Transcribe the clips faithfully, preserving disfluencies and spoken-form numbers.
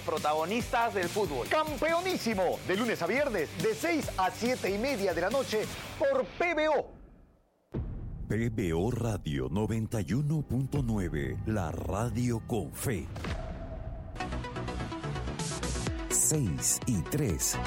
protagonistas del fútbol. Campeonísimo, de lunes a viernes, de seis a siete y media de la noche, por P B O. P B O Radio noventa y uno punto nueve, la radio con fe. seis y tres.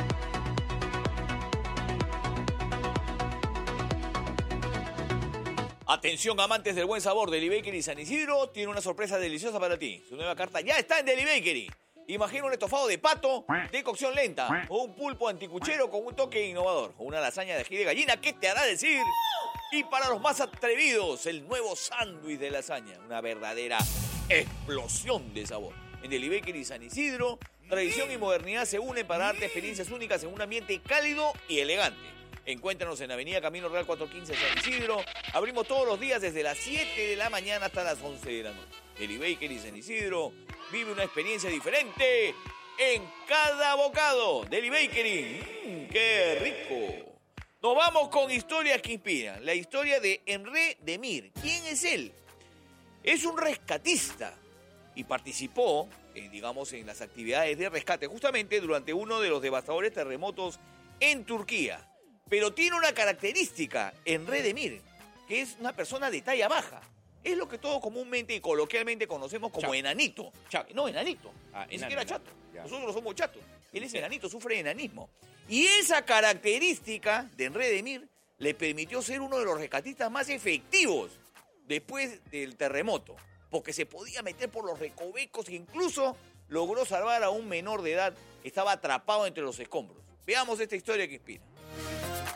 Atención, amantes del buen sabor, Deli Bakery San Isidro tiene una sorpresa deliciosa para ti. Su nueva carta ya está en Deli Bakery. Imagina un estofado de pato de cocción lenta, o un pulpo anticuchero con un toque innovador, o una lasaña de ají de gallina, ¿qué te hará decir? Y para los más atrevidos, el nuevo sándwich de lasaña, una verdadera explosión de sabor. En Deli Bakery San Isidro, tradición y modernidad se unen para darte experiencias únicas en un ambiente cálido y elegante. Encuéntranos en Avenida Camino Real cuatrocientos quince San Isidro. Abrimos todos los días desde las siete de la mañana hasta las once de la noche. Deli Bakery San Isidro vive una experiencia diferente en cada bocado. Deli Bakery, mmm, ¡qué rico! Nos vamos con historias que inspiran. La historia de Henry Demir. ¿Quién es él? Es un rescatista y participó, eh, digamos, en las actividades de rescate justamente durante uno de los devastadores terremotos en Turquía. Pero tiene una característica, Henry Demir, que es una persona de talla baja. Es lo que todos comúnmente y coloquialmente conocemos como chato. enanito. Chato. No, enanito. Ah, Ni siquiera chato. Ya. Nosotros somos chatos. Él es enanito, sufre de enanismo. Y esa característica de Henry Demir le permitió ser uno de los rescatistas más efectivos después del terremoto, porque se podía meter por los recovecos e incluso logró salvar a un menor de edad que estaba atrapado entre los escombros. Veamos esta historia que inspira.